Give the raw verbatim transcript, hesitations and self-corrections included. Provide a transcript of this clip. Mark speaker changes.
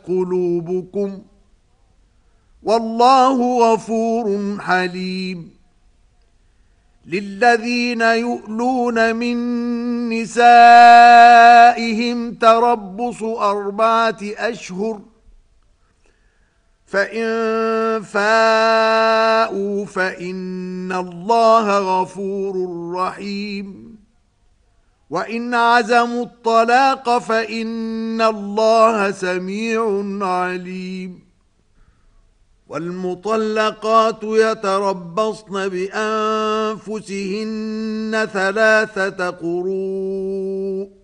Speaker 1: قلوبكم والله غفور حليم. للذين يؤلون من نسائهم تربص أربعة أشهر فإن فاءوا فإن الله غفور رحيم. وإن عزموا الطلاق فإن الله سميع عليم. والمطلقات يتربصن بأنفسهن ثلاثة قروء